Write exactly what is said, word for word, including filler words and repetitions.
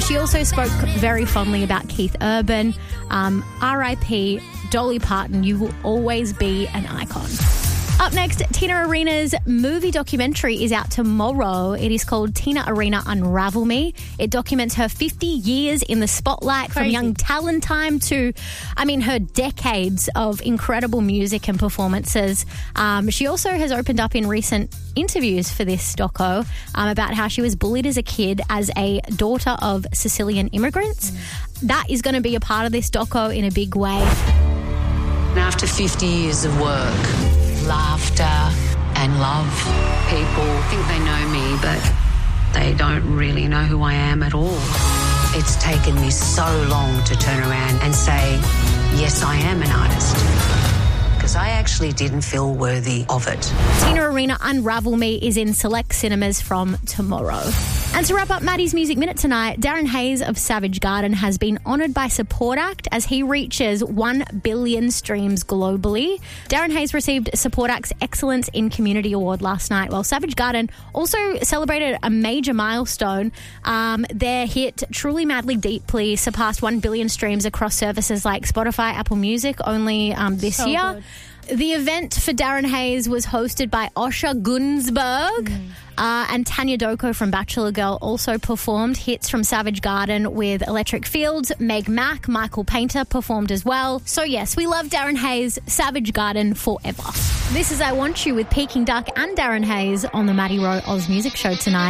she also spoke very fondly about Keith Urban. Um, R I P Dolly Parton, you will always be an icon. Up next, Tina Arena's movie documentary is out tomorrow. It is called Tina Arena Unravel Me. It documents her fifty years in the spotlight. Crazy. From young talent time to, I mean, her decades of incredible music and performances. Um, she also has opened up in recent interviews for this doco um, about how she was bullied as a kid as a daughter of Sicilian immigrants. Mm. That is going to be a part of this doco in a big way. After fifty years of work, laughter and love, people think they know me, but they don't really know who I am at all. It's taken me so long to turn around and say, yes, I am an artist, because I actually didn't feel worthy of it. Tina Arena Unravel Me is in select cinemas from tomorrow. And to wrap up Maddie's Music Minute tonight, Darren Hayes of Savage Garden has been honoured by Support Act as he reaches one billion streams globally. Darren Hayes received Support Act's Excellence in Community Award last night, while Savage Garden also celebrated a major milestone. Um, their hit Truly Madly Deeply surpassed one billion streams across services like Spotify, Apple Music only um, this so year. Good. The event for Darren Hayes was hosted by Osher Gunsberg. Mm. Uh, and Tanya Doko from Bachelor Girl also performed. Hits from Savage Garden with Electric Fields. Meg Mac, Michael Painter performed as well. So yes, we love Darren Hayes, Savage Garden forever. This is I Want You with Peking Duck and Darren Hayes on the Maddie Rowe Oz Music Show tonight.